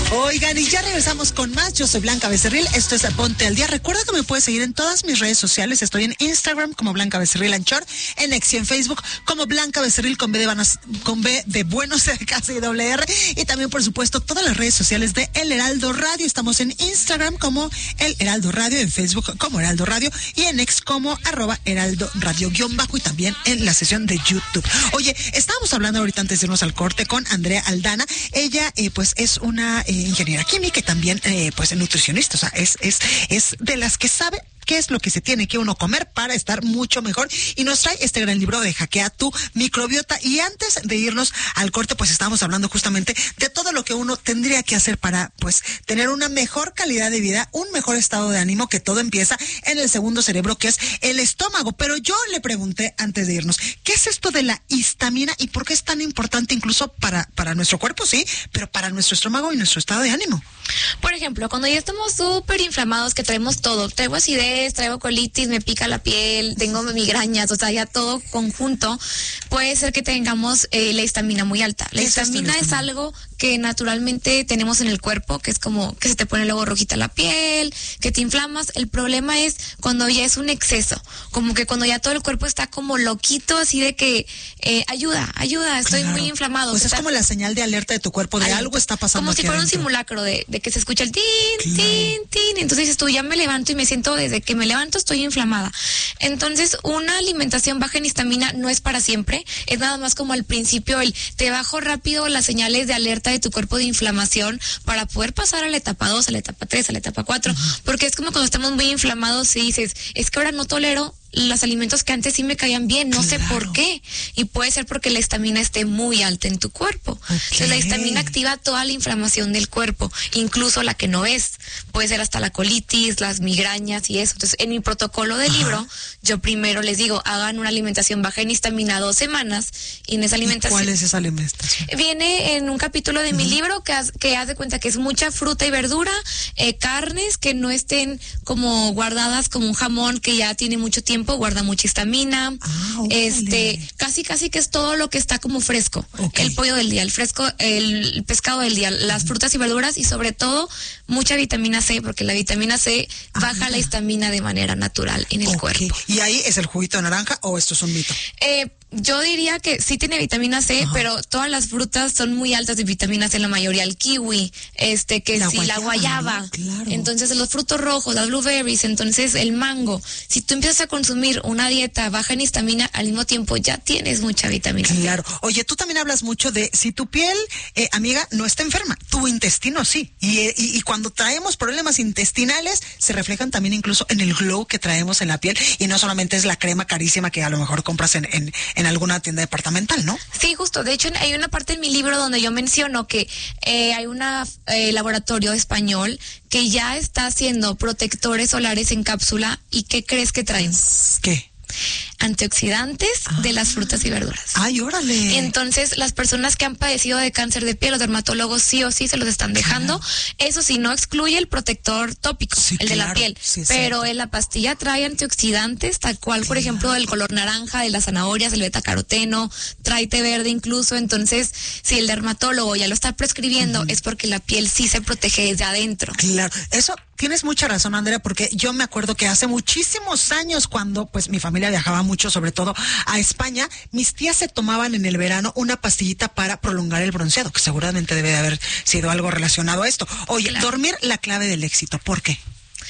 Oigan, y ya regresamos con más. Yo soy Blanca Becerril, esto es Ponte al Día. Recuerda que me puedes seguir en todas mis redes sociales. Estoy en Instagram como Blanca Becerril Anchor, en X y en Facebook como Blanca Becerril con B de Buenos, casi doble R. Y también, por supuesto, todas las redes sociales de El Heraldo Radio. Estamos en Instagram como El Heraldo Radio, en Facebook como Heraldo Radio y en X como @Heraldo Radio _ y también en la sesión de YouTube. Oye, estábamos hablando ahorita antes de irnos al corte con Andrea Aldana. Ella, pues, es una ingeniera química y también, pues, nutricionista. O sea, es de las que sabe qué es lo que se tiene que uno comer para estar mucho mejor, y nos trae este gran libro de Hackea tu microbiota. Y antes de irnos al corte, pues estábamos hablando justamente de todo lo que uno tendría que hacer para, pues, tener una mejor calidad de vida, un mejor estado de ánimo, que todo empieza en el segundo cerebro, que es el estómago. Pero yo le pregunté antes de irnos, ¿qué es esto de la histamina y por qué es tan importante incluso para nuestro cuerpo, sí, pero para nuestro estómago y nuestro estado de ánimo? Por ejemplo, cuando ya estamos súper inflamados, que traemos todo, traigo acidez, traigo colitis, me pica la piel, tengo migrañas, o sea, ya todo conjunto, puede ser que tengamos la histamina muy alta. La histamina es algo que naturalmente tenemos en el cuerpo, que es como que se te pone luego rojita la piel, que te inflamas. El problema es cuando ya es un exceso, como que cuando ya todo el cuerpo está como loquito, así de que ayuda, estoy muy inflamado. Pues es como la señal de alerta de tu cuerpo, de algo está pasando. Como si fuera un simulacro de que se escucha el tin, tin, tin. Entonces dices tú, ya me levanto y me siento, desde que me levanto estoy inflamada. Entonces, una alimentación baja en histamina no es para siempre, es nada más como al principio te bajo rápido las señales de alerta de tu cuerpo de inflamación para poder pasar a la etapa 2, a la etapa 3, a la etapa 4, porque es como cuando estamos muy inflamados y dices, es que ahora no tolero los alimentos que antes sí me caían bien, no sé por qué, y puede ser porque la histamina esté muy alta en tu cuerpo. Entonces la histamina activa toda la inflamación del cuerpo, incluso la que no es, puede ser hasta la colitis, las migrañas y eso. Entonces, en mi protocolo de libro, yo primero les digo, hagan una alimentación baja en histamina 2 semanas, y en esa alimentación... ¿Cuál es esa alimentación? Viene en un capítulo de mi libro que haz de cuenta que es mucha fruta y verdura, carnes que no estén como guardadas como un jamón que ya tiene mucho tiempo, guarda mucha histamina, casi que es todo lo que está como fresco, el pollo del día, el fresco, el pescado del día, las frutas y verduras, y sobre todo mucha vitamina C, porque la vitamina C baja la histamina de manera natural en el cuerpo. ¿Y ahí es el juguito de naranja o esto es un mito? Yo diría que sí tiene vitamina C, pero todas las frutas son muy altas de vitamina C, la mayoría, el kiwi, la guayaba, ¿no? Claro. Entonces los frutos rojos, las blueberries, entonces el mango. Si tú empiezas a consumir una dieta baja en histamina, al mismo tiempo ya tienes mucha vitamina C. Claro. Oye, tú también hablas mucho de si tu piel, amiga, no está enferma, tu intestino sí. Y cuando traemos problemas intestinales, se reflejan también incluso en el glow que traemos en la piel, y no solamente es la crema carísima que a lo mejor compras en alguna tienda departamental, ¿no? Sí, justo. De hecho, hay una parte en mi libro donde yo menciono que hay un laboratorio español que ya está haciendo protectores solares en cápsula. ¿Y qué crees que traen? ¿Qué? Antioxidantes de las frutas y verduras. ¡Ay, órale! Entonces, las personas que han padecido de cáncer de piel, los dermatólogos sí o sí se los están dejando. Eso sí, no excluye el protector tópico, el de la piel. Sí, pero en la pastilla trae antioxidantes, tal cual, por ejemplo, el color naranja de las zanahorias, el betacaroteno, trae té verde incluso. Entonces, si el dermatólogo ya lo está prescribiendo, es porque la piel sí se protege desde adentro. Claro, eso tienes mucha razón, Andrea, porque yo me acuerdo que hace muchísimos años, cuando pues mi familia viajaba mucho, sobre todo a España, mis tías se tomaban en el verano una pastillita para prolongar el bronceado, que seguramente debe de haber sido algo relacionado a esto. Oye, dormir, la clave del éxito, ¿por qué?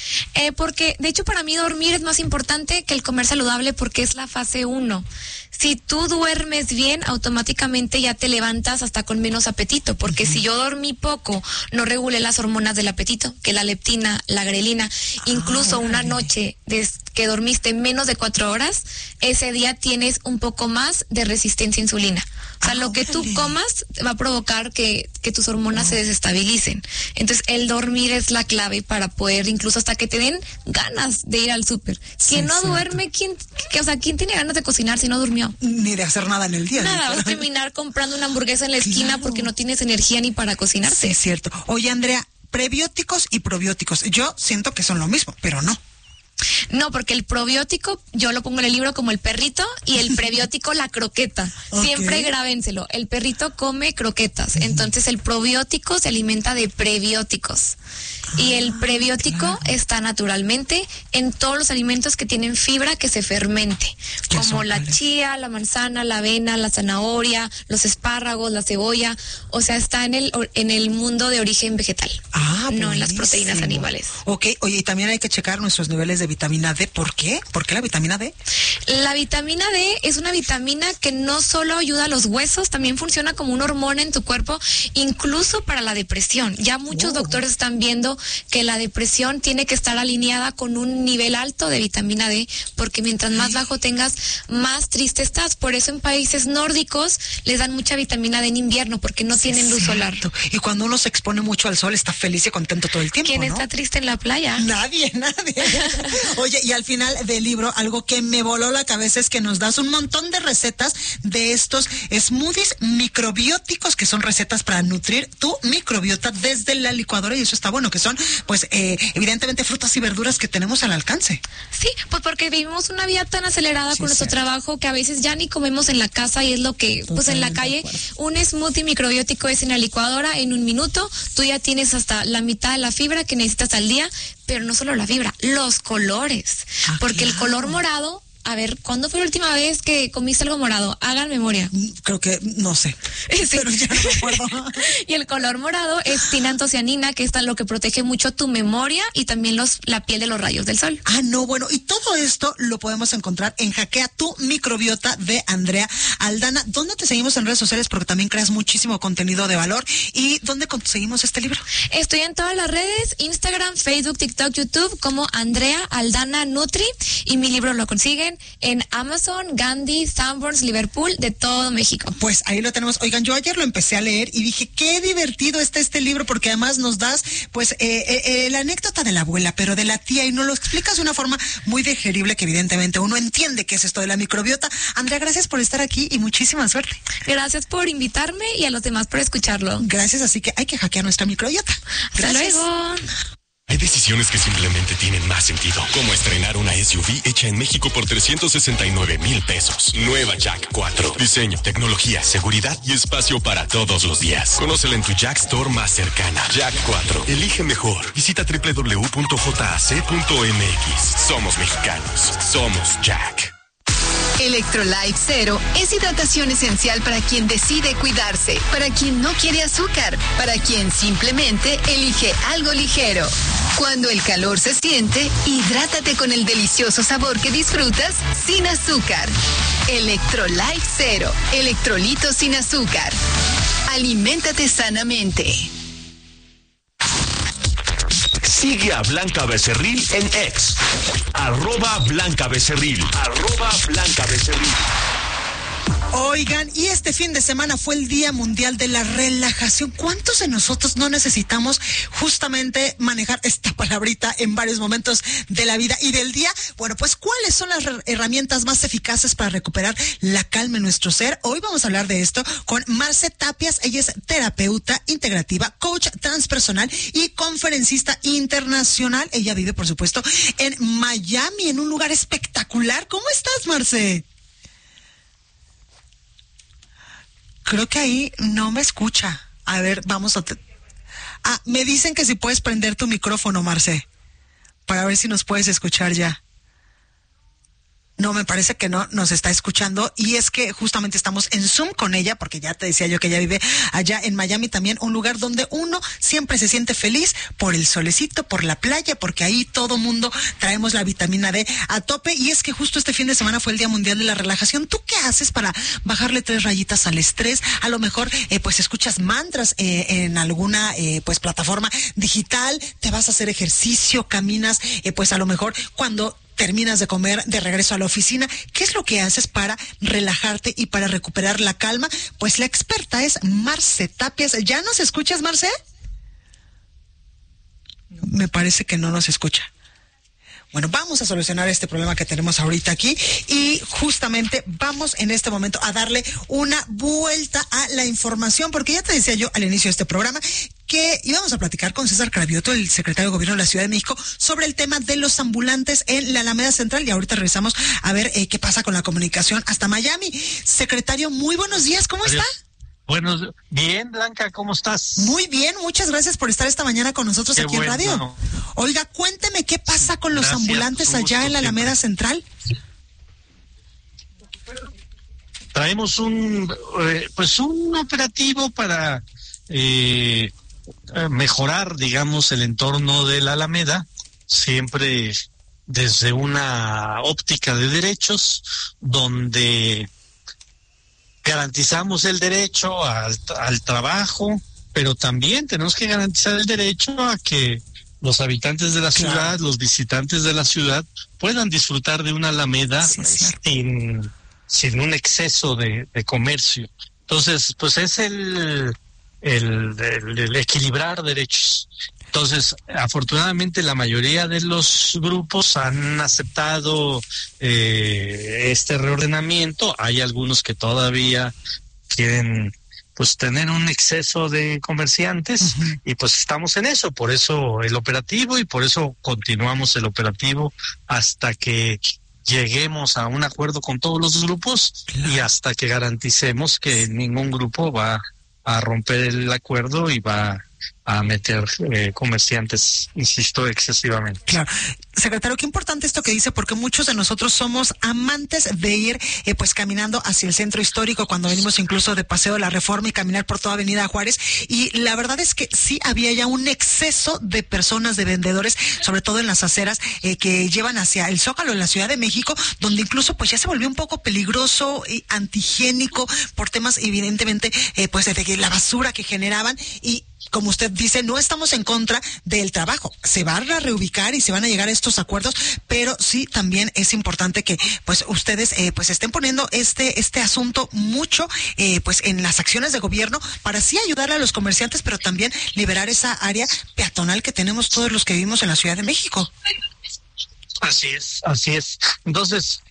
Porque de hecho para mí dormir es más importante que el comer saludable, porque es la fase 1. Si tú duermes bien, automáticamente ya te levantas hasta con menos apetito, porque si yo dormí poco, no regulé las hormonas del apetito, que la leptina, la grelina, incluso una noche que dormiste menos de 4 horas, ese día tienes un poco más de resistencia a insulina. O sea, lo que tú comas va a provocar que tus hormonas se desestabilicen. Entonces, el dormir es la clave para poder, incluso hasta que te den ganas de ir al súper. Quien no duerme, ¿quién tiene ganas de cocinar si no durmió? Ni de hacer nada en el día. Nada, vas a terminar comprando una hamburguesa en la esquina porque no tienes energía ni para cocinarte. Sí, es cierto. Oye, Andrea, prebióticos y probióticos, yo siento que son lo mismo, pero no. No, porque el probiótico, yo lo pongo en el libro como el perrito y el prebiótico la croqueta. Okay. Siempre grábenselo. El perrito come croquetas, entonces el probiótico se alimenta de prebióticos. Y el prebiótico está naturalmente en todos los alimentos que tienen fibra que se fermente, como la chía, la manzana, la avena, la zanahoria, los espárragos, la cebolla. O sea, está en el mundo de origen vegetal, no en las proteínas animales. Ok, oye, y también hay que checar nuestros niveles de vitamina D. ¿Por qué? ¿Por qué la vitamina D? La vitamina D es una vitamina que no solo ayuda a los huesos, también funciona como una hormona en tu cuerpo, incluso para la depresión. Ya muchos doctores están viendo que la depresión tiene que estar alineada con un nivel alto de vitamina D, porque mientras más bajo tengas, más triste estás. Por eso en países nórdicos les dan mucha vitamina D en invierno, porque no tienen luz solar. Y cuando uno se expone mucho al sol, está feliz y contento todo el tiempo, ¿Quién ¿no? está triste en la playa? Nadie. Oye, y al final del libro, algo que me voló la cabeza es que nos das un montón de recetas de estos smoothies microbióticos, que son recetas para nutrir tu microbiota desde la licuadora, y eso está bueno, que son, pues, evidentemente frutas y verduras que tenemos al alcance. Sí, pues porque vivimos una vida tan acelerada con nuestro trabajo que a veces ya ni comemos en la casa, y es lo que, pues en la calle, un smoothie microbiótico es en la licuadora, en un minuto, tú ya tienes hasta la mitad de la fibra que necesitas al día, pero no solo la fibra, los colores, porque el color morado, a ver, ¿cuándo fue la última vez que comiste algo morado? Hagan memoria. Creo que, no sé, pero ya no me acuerdo. Y el color morado tiene antocianina, que es lo que protege mucho tu memoria y también la piel de los rayos del sol. No, bueno, y todo esto lo podemos encontrar en Hackea tu microbiota de Andrea Aldana. ¿Dónde te seguimos en redes sociales? Porque también creas muchísimo contenido de valor. ¿Y dónde conseguimos este libro? Estoy en todas las redes, Instagram, Facebook, TikTok, YouTube, como Andrea Aldana Nutri, y mi libro lo consiguen en Amazon, Gandhi, Sanborns, Liverpool, de todo México. Pues ahí lo tenemos. Oigan, yo ayer lo empecé a leer y dije, qué divertido está este libro, porque además nos das, pues, la anécdota de la abuela, pero de la tía, y nos lo explicas de una forma muy digerible, que evidentemente uno entiende qué es esto de la microbiota. Andrea, gracias por estar aquí y muchísima suerte. Gracias por invitarme y a los demás por escucharlo. Gracias, así que hay que hackear nuestra microbiota. Gracias. Hasta luego. Hay decisiones que simplemente tienen más sentido, como estrenar una SUV hecha en México por 369,000 pesos. Nueva Jack 4. Diseño, tecnología, seguridad y espacio para todos los días. Conócela en tu Jack Store más cercana. Jack 4. Elige mejor. Visita www.jac.mx. Somos mexicanos. Somos Jack. Electrolyte Zero es hidratación esencial para quien decide cuidarse, para quien no quiere azúcar, para quien simplemente elige algo ligero. Cuando el calor se siente, hidrátate con el delicioso sabor que disfrutas sin azúcar. Electrolyte Zero, electrolitos sin azúcar. Aliméntate sanamente. Sigue a Blanca Becerril en X. @BlancaBecerril. @BlancaBecerril. Oigan, y este fin de semana fue el Día Mundial de la Relajación. ¿Cuántos de nosotros no necesitamos justamente manejar esta palabrita en varios momentos de la vida y del día? Bueno, pues, ¿cuáles son las herramientas más eficaces para recuperar la calma en nuestro ser? Hoy vamos a hablar de esto con Marce Tapias. Ella es terapeuta integrativa, coach transpersonal y conferencista internacional. Ella vive, por supuesto, en Miami, en un lugar espectacular. ¿Cómo estás, Marce? Creo que ahí no me escucha. A ver, vamos a... me dicen que si puedes prender tu micrófono, Marce, para ver si nos puedes escuchar ya. No, me parece que no nos está escuchando, y es que justamente estamos en Zoom con ella, porque ya te decía yo que ella vive allá en Miami también, un lugar donde uno siempre se siente feliz por el solecito, por la playa, porque ahí todo mundo traemos la vitamina D a tope. Y es que justo este fin de semana fue el Día Mundial de la Relajación. ¿Tú qué haces para bajarle 3 rayitas al estrés? A lo mejor pues escuchas mantras en alguna pues plataforma digital, te vas a hacer ejercicio, caminas pues a lo mejor cuando terminas de comer de regreso a la oficina. ¿Qué es lo que haces para relajarte y para recuperar la calma? Pues la experta es Marce Tapias. ¿Ya nos escuchas, Marce? Me parece que no nos escucha. Bueno, vamos a solucionar este problema que tenemos ahorita aquí y justamente vamos en este momento a darle una vuelta a la información, porque ya te decía yo al inicio de este programa que íbamos a platicar con César Cravioto, el secretario de Gobierno de la Ciudad de México, sobre el tema de los ambulantes en la Alameda Central, y ahorita regresamos a ver qué pasa con la comunicación hasta Miami. Secretario, muy buenos días, ¿cómo está? Bueno, bien, Blanca, ¿cómo estás? Muy bien, muchas gracias por estar esta mañana con nosotros aquí en radio. Oiga, cuénteme qué pasa con los ambulantes allá en la Alameda Central. Traemos un operativo para mejorar, digamos, el entorno de la Alameda, siempre desde una óptica de derechos, donde garantizamos el derecho al trabajo, pero también tenemos que garantizar el derecho a que los habitantes de la ciudad, los visitantes de la ciudad, puedan disfrutar de una Alameda sin un exceso de comercio. Entonces, pues es el equilibrar derechos. Entonces, afortunadamente la mayoría de los grupos han aceptado este reordenamiento. Hay algunos que todavía quieren pues tener un exceso de comerciantes, y pues estamos en eso, por eso el operativo, y por eso continuamos el operativo hasta que lleguemos a un acuerdo con todos los grupos y hasta que garanticemos que ningún grupo va a romper el acuerdo y va a meter comerciantes, insisto, excesivamente. Claro. Secretario, qué importante esto que dice, porque muchos de nosotros somos amantes de ir pues caminando hacia el centro histórico, cuando venimos incluso de Paseo de la Reforma y caminar por toda Avenida Juárez, y la verdad es que sí había ya un exceso de personas, de vendedores, sobre todo en las aceras que llevan hacia el Zócalo de la Ciudad de México, donde incluso pues ya se volvió un poco peligroso y antihigiénico por temas evidentemente pues de la basura que generaban. Y como usted dice, no estamos en contra del trabajo, se van a reubicar y se van a llegar a estos acuerdos, pero sí también es importante que pues ustedes pues estén poniendo este asunto mucho pues en las acciones de gobierno, para así ayudar a los comerciantes, pero también liberar esa área peatonal que tenemos todos los que vivimos en la Ciudad de México. Así es. Entonces,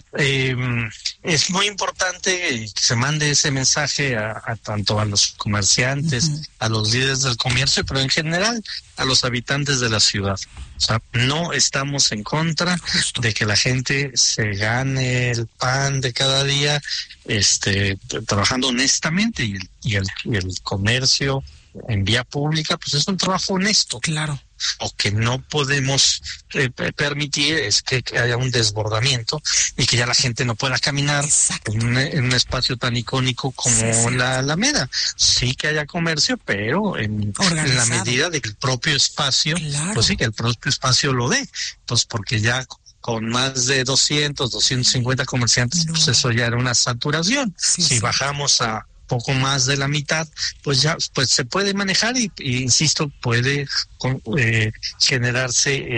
es muy importante que se mande ese mensaje a tanto a los comerciantes, a los líderes del comercio, pero en general a los habitantes de la ciudad. O sea, no estamos en contra de que la gente se gane el pan de cada día, trabajando honestamente, y el comercio en vía pública, pues es un trabajo honesto. Claro. Lo que no podemos permitir es que haya un desbordamiento y que ya la gente no pueda caminar en un espacio tan icónico como la Alameda. Sí que haya comercio, pero en la medida de que el propio espacio, pues sí, que el propio espacio lo dé. Pues porque ya con más de 250 comerciantes, pues eso ya era una saturación. Si bajamos a poco más de la mitad, pues ya pues se puede manejar y insisto, puede generarse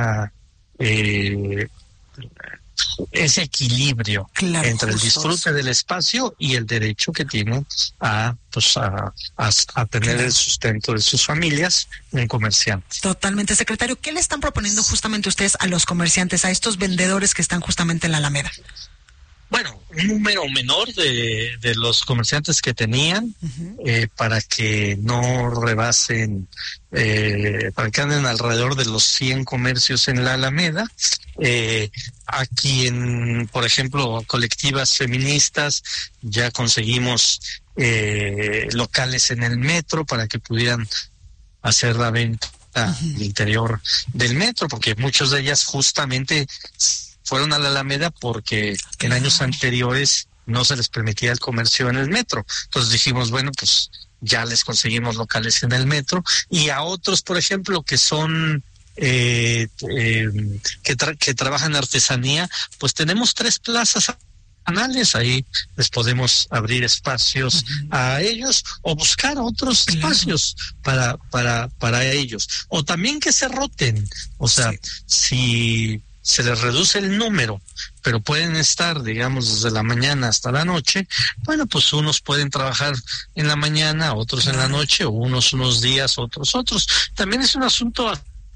ese equilibrio entre el disfrute del espacio y el derecho que tienen a tener el sustento de sus familias en comerciantes. Totalmente, secretario. ¿Qué le están proponiendo justamente ustedes a los comerciantes, a estos vendedores que están justamente en la Alameda? Bueno, un número menor de los comerciantes que tenían, para que no rebasen, para que anden alrededor de los 100 comercios en la Alameda. Aquí por ejemplo, colectivas feministas, ya conseguimos locales en el metro para que pudieran hacer la venta al interior del metro, porque muchas de ellas justamente fueron a la Alameda porque en años anteriores no se les permitía el comercio en el metro. Entonces dijimos, bueno, pues ya les conseguimos locales en el metro. Y a otros, por ejemplo, que son que trabajan artesanía, pues tenemos 3 plazas canales, ahí les podemos abrir espacios a ellos o buscar otros espacios para ellos, o también que se roten. O sea, si se les reduce el número, pero pueden estar, digamos, desde la mañana hasta la noche, bueno, pues unos pueden trabajar en la mañana, otros en la noche, o unos días, otros. También es un asunto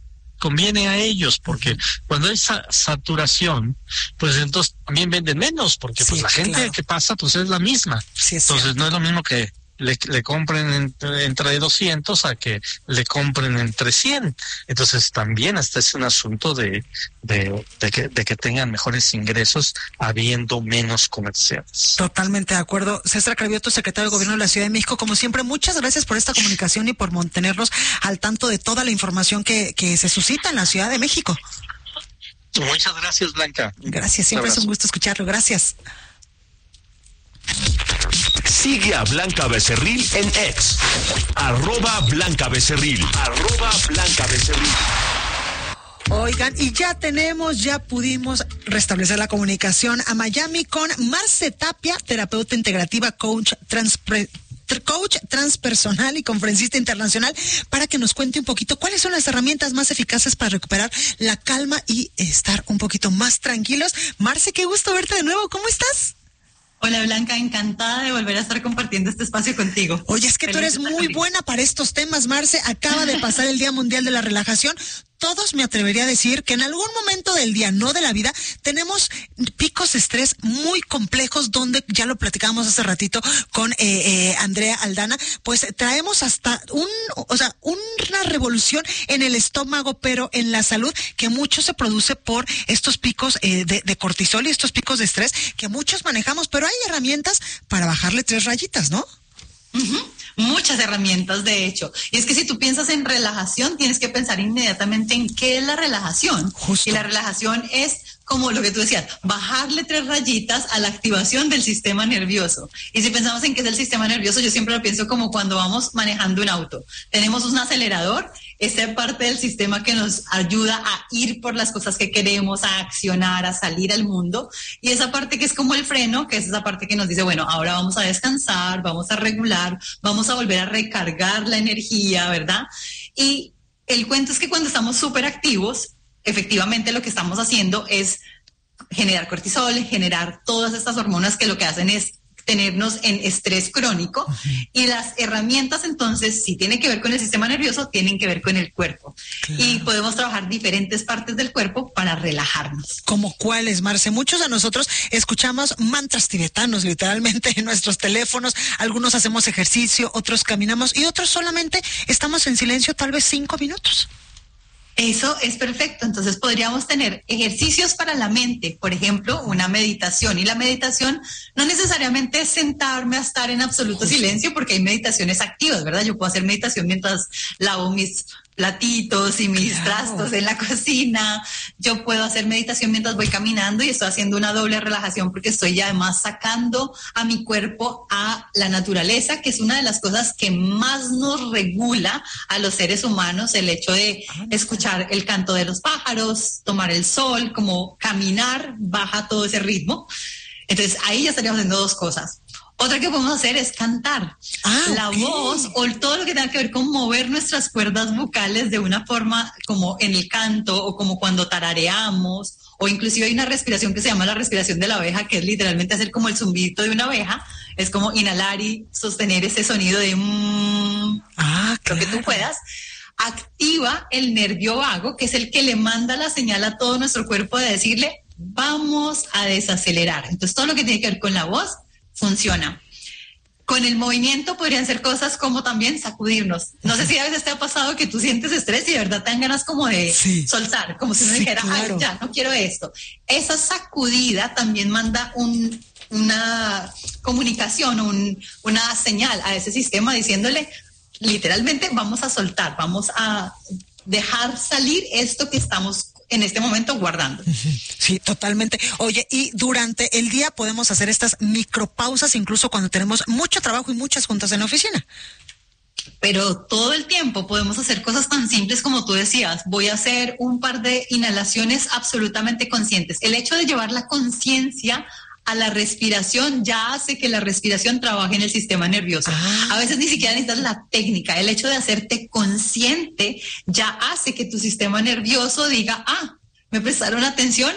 conviene a ellos, porque cuando hay saturación, pues entonces también venden menos, porque pues la gente que pasa pues es la misma. Sí, entonces no es lo mismo que le compren entre 200 a que le compren entre 100. Entonces también hasta es un asunto de que tengan mejores ingresos habiendo menos comerciales. Totalmente de acuerdo. César Cravioto, secretario de Gobierno de la Ciudad de México, como siempre, muchas gracias por esta comunicación y por mantenernos al tanto de toda la información que se suscita en la Ciudad de México. Muchas gracias, Blanca. Gracias, siempre es un gusto escucharlo. Gracias. Sigue a Blanca Becerril en X, @Blanca Becerril, @Blanca Becerril. Oigan, y ya pudimos restablecer la comunicación a Miami con Marce Tapia, terapeuta integrativa, coach transpersonal y conferencista internacional, para que nos cuente un poquito cuáles son las herramientas más eficaces para recuperar la calma y estar un poquito más tranquilos. Marce, qué gusto verte de nuevo. ¿Cómo estás? Hola Blanca, encantada de volver a estar compartiendo este espacio contigo. Oye, es que tú eres muy buena para estos temas, Marce. Acaba de pasar el Día Mundial de la Relajación. Todos, me atrevería a decir, que en algún momento del día, no de la vida, tenemos picos de estrés muy complejos, donde ya lo platicábamos hace ratito con Andrea Aldana, pues traemos hasta una revolución en el estómago, pero en la salud, que mucho se produce por estos picos de cortisol y estos picos de estrés que muchos manejamos, pero hay herramientas para bajarle 3 rayitas, ¿no? Uh-huh. Muchas herramientas, de hecho. Y es que si tú piensas en relajación, tienes que pensar inmediatamente en qué es la relajación. Justo. Y la relajación es, como lo que tú decías, bajarle 3 rayitas a la activación del sistema nervioso. Y si pensamos en qué es el sistema nervioso, yo siempre lo pienso como cuando vamos manejando un auto. Tenemos un acelerador, esa parte del sistema que nos ayuda a ir por las cosas que queremos, a accionar, a salir al mundo. Y esa parte que es como el freno, que es esa parte que nos dice, bueno, ahora vamos a descansar, vamos a regular, vamos a volver a recargar la energía, ¿verdad? Y el cuento es que cuando estamos súper activos, efectivamente lo que estamos haciendo es generar cortisol, generar todas estas hormonas que lo que hacen es tenernos en estrés crónico. Uh-huh. Y las herramientas, entonces, si tienen que ver con el sistema nervioso, tienen que ver con el cuerpo. Claro. Y podemos trabajar diferentes partes del cuerpo para relajarnos. ¿Como cuáles, Marce? Muchos de nosotros escuchamos mantras tibetanos, literalmente, en nuestros teléfonos. Algunos hacemos ejercicio, otros caminamos y otros solamente estamos en silencio tal vez 5 minutos. Eso es perfecto. Entonces podríamos tener ejercicios para la mente, por ejemplo, una meditación. Y la meditación no necesariamente es sentarme a estar en absoluto silencio, porque hay meditaciones activas, ¿verdad? Yo puedo hacer meditación mientras lavo mis platitos y mis trastos en la cocina. Yo puedo hacer meditación mientras voy caminando y estoy haciendo una doble relajación, porque estoy además sacando a mi cuerpo a la naturaleza, que es una de las cosas que más nos regula a los seres humanos, el hecho de escuchar el canto de los pájaros, tomar el sol, como caminar, baja todo ese ritmo. Entonces ahí ya estaríamos haciendo 2 cosas. Otra que podemos hacer es cantar. La voz o todo lo que tenga que ver con mover nuestras cuerdas vocales de una forma como en el canto o como cuando tarareamos, o inclusive hay una respiración que se llama la respiración de la abeja, que es literalmente hacer como el zumbidito de una abeja. Es como inhalar y sostener ese sonido de lo que tú puedas. Activa el nervio vago, que es el que le manda la señal a todo nuestro cuerpo de decirle, vamos a desacelerar. Entonces todo lo que tiene que ver con la voz funciona. Con el movimiento podrían ser cosas como también sacudirnos. No sé si a veces te ha pasado que tú sientes estrés y de verdad te dan ganas como de soltar, como si uno dijera, claro, ay, ya, no quiero esto. Esa sacudida también manda una comunicación, una señal a ese sistema diciéndole, literalmente, vamos a soltar, vamos a dejar salir esto que estamos en este momento guardando. Sí, totalmente. Oye, y durante el día podemos hacer estas micropausas, incluso cuando tenemos mucho trabajo y muchas juntas en la oficina. Pero todo el tiempo podemos hacer cosas tan simples como tú decías. Voy a hacer un par de inhalaciones absolutamente conscientes. El hecho de llevar la conciencia a la respiración ya hace que la respiración trabaje en el sistema nervioso. A veces ni siquiera necesitas la técnica. El hecho de hacerte consciente ya hace que tu sistema nervioso diga, me prestaron atención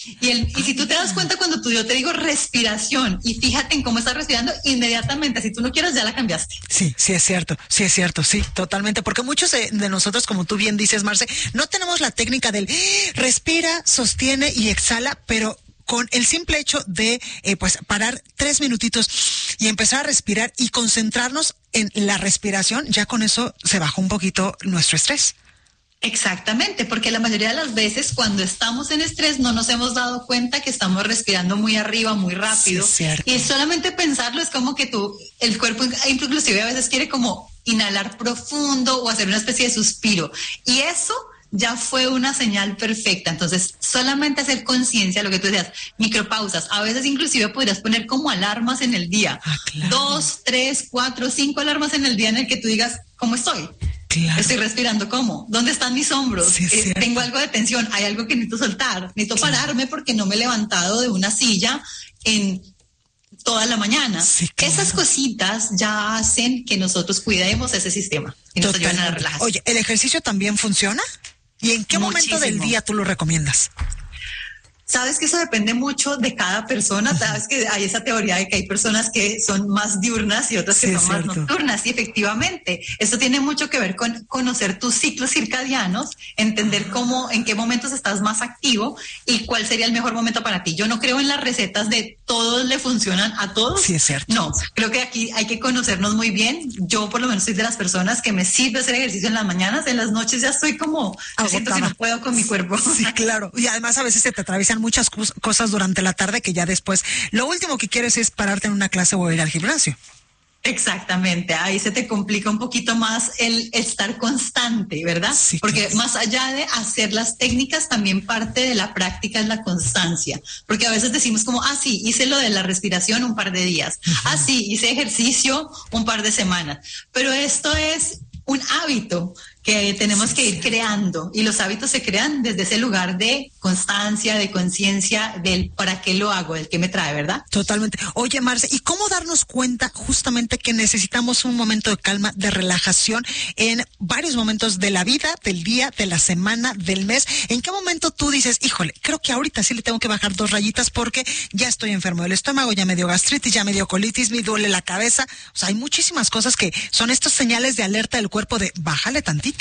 Y si tú te das cuenta cuando yo te digo respiración y fíjate en cómo estás respirando, inmediatamente, si tú no quieres, ya la cambiaste. Sí, es cierto, sí, totalmente, porque muchos de nosotros, como tú bien dices, Marce, no tenemos la técnica del respira, sostiene y exhala, pero con el simple hecho de pues parar 3 minutitos y empezar a respirar y concentrarnos en la respiración, ya con eso se bajó un poquito nuestro estrés. Exactamente, porque la mayoría de las veces cuando estamos en estrés no nos hemos dado cuenta que estamos respirando muy arriba, muy rápido. Sí, y solamente pensarlo es como que el cuerpo inclusive a veces quiere como inhalar profundo o hacer una especie de suspiro. Y eso ya fue una señal perfecta. Entonces, solamente hacer conciencia, lo que tú decías, micropausas. A veces inclusive podrías poner como alarmas en el día. Claro. 2, 3, 4, 5 alarmas en el día en el que tú digas, ¿cómo estoy? Claro. Estoy respirando, ¿cómo? ¿Dónde están mis hombros? Sí, tengo algo de tensión, hay algo que necesito soltar. Necesito pararme porque no me he levantado de una silla en toda la mañana. Sí, claro. Esas cositas ya hacen que nosotros cuidemos ese sistema y nos ayudan a la relajación. Oye, ¿el ejercicio también funciona? ¿Y en qué momento del día tú lo recomiendas? Sabes que eso depende mucho de cada persona. Sabes que hay esa teoría de que hay personas que son más diurnas y otras que son más nocturnas. Y efectivamente, esto tiene mucho que ver con conocer tus ciclos circadianos, entender en qué momentos estás más activo y cuál sería el mejor momento para ti. Yo no creo en las recetas de todos le funcionan a todos. Sí, es cierto. No, creo que aquí hay que conocernos muy bien. Yo por lo menos soy de las personas que me sirve hacer ejercicio en las mañanas. En las noches ya estoy como, siento que no puedo con mi cuerpo. Sí, claro. Y además a veces se te atraviesan muchas cosas durante la tarde que ya después lo último que quieres es pararte en una clase o ir al gimnasio. Exactamente, ahí se te complica un poquito más el estar constante, ¿verdad? Sí, porque claro. Más allá de hacer las técnicas, también parte de la práctica es la constancia, porque a veces decimos como, sí, hice lo de la respiración un par de días, sí, hice ejercicio un par de semanas, pero esto es un hábito que tenemos que ir creando, y los hábitos se crean desde ese lugar de constancia, de conciencia, del para qué lo hago, del qué me trae, ¿verdad? Totalmente. Oye, Marce, ¿y cómo darnos cuenta justamente que necesitamos un momento de calma, de relajación en varios momentos de la vida, del día, de la semana, del mes? ¿En qué momento tú dices, híjole, creo que ahorita sí le tengo que bajar 2 rayitas porque ya estoy enfermo del estómago, ya me dio gastritis, ya me dio colitis, me duele la cabeza? O sea, hay muchísimas cosas que son estas señales de alerta del cuerpo de bájale tantito.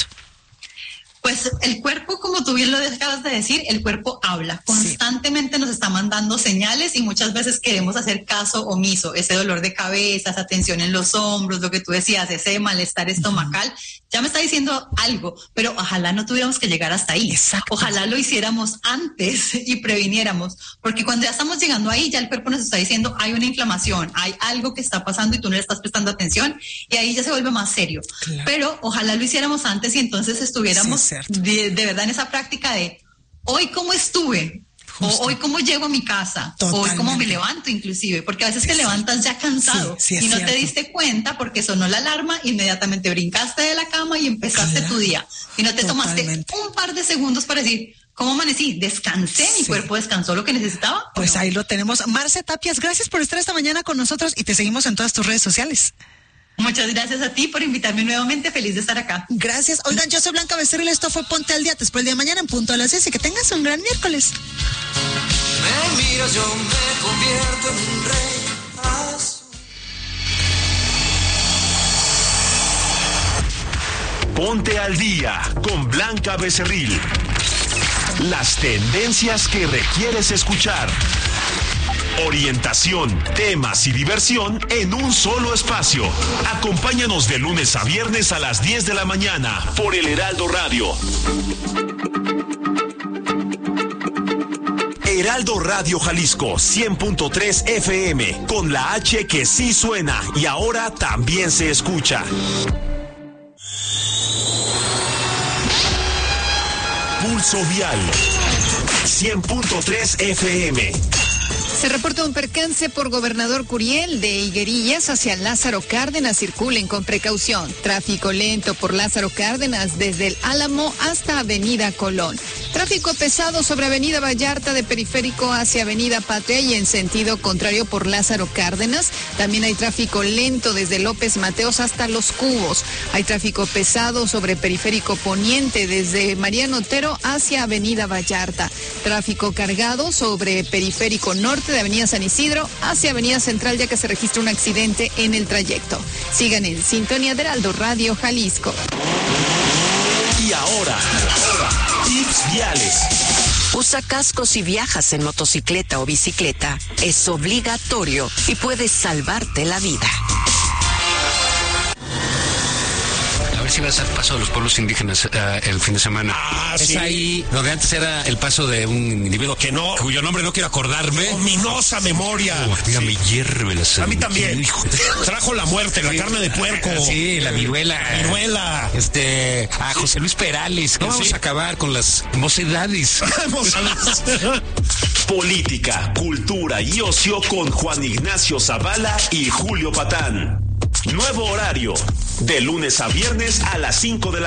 Pues el cuerpo, como tú bien lo acabas de decir, el cuerpo habla, constantemente nos está mandando señales y muchas veces queremos hacer caso omiso. Ese dolor de cabeza, esa tensión en los hombros, lo que tú decías, ese malestar estomacal, ya me está diciendo algo, pero ojalá no tuviéramos que llegar hasta ahí. Exacto. Ojalá lo hiciéramos antes y previniéramos, porque cuando ya estamos llegando ahí, ya el cuerpo nos está diciendo hay una inflamación, hay algo que está pasando y tú no le estás prestando atención y ahí ya se vuelve más serio. Claro. Pero ojalá lo hiciéramos antes y entonces estuviéramos de verdad en esa práctica de hoy cómo estuve. O hoy cómo llego a mi casa, Totalmente. hoy cómo me levanto inclusive, porque a veces te levantas ya cansado y no te diste cuenta porque sonó la alarma, inmediatamente brincaste de la cama y empezaste tu día y no te tomaste un par de segundos para decir, ¿cómo amanecí? ¿Descansé? ¿Mi cuerpo descansó lo que necesitaba? Pues ahí lo tenemos. Marce Tapias, gracias por estar esta mañana con nosotros y te seguimos en todas tus redes sociales. Muchas gracias a ti por invitarme nuevamente. Feliz de estar acá. Gracias. Oigan, yo soy Blanca Becerril. Esto fue Ponte al Día. Te espero el día de mañana en punto a las 6 y que tengas un gran miércoles. Me miras, yo me convierto en un rey azul. Ponte al Día con Blanca Becerril. Las tendencias que requieres escuchar. Orientación, temas y diversión en un solo espacio. Acompáñanos de lunes a viernes a las 10 de la mañana por el Heraldo Radio. Heraldo Radio Jalisco 100.3 FM, con la H que sí suena y ahora también se escucha. Pulso Vial 100.3 FM. Se reporta un percance por Gobernador Curiel de Higuerillas hacia Lázaro Cárdenas. Circulen con precaución. Tráfico lento por Lázaro Cárdenas desde el Álamo hasta Avenida Colón. Tráfico pesado sobre Avenida Vallarta de Periférico hacia Avenida Patria y en sentido contrario por Lázaro Cárdenas. También hay tráfico lento desde López Mateos hasta Los Cubos. Hay tráfico pesado sobre Periférico Poniente desde Mariano Otero hacia Avenida Vallarta. Tráfico cargado sobre Periférico Norte de Avenida San Isidro hacia Avenida Central, ya que se registra un accidente en el trayecto. Sigan en sintonía de Heraldo Radio Jalisco. Y ahora, tips viales. Usa casco si viajas en motocicleta o bicicleta. Es obligatorio y puede salvarte la vida. A ver si vas al paso de los pueblos indígenas el fin de semana. Es sí. Ahí donde antes era el paso de un individuo que no, cuyo nombre no quiero acordarme. Ominosa memoria. Mira, me hierve la sangre. A mí también. Trajo la muerte, la carne de puerco. Sí, la viruela. A José Luis Perales. No vamos a acabar con las mocedades. Política, cultura y ocio con Juan Ignacio Zavala y Julio Patán. Nuevo horario, de lunes a viernes a las 5 de la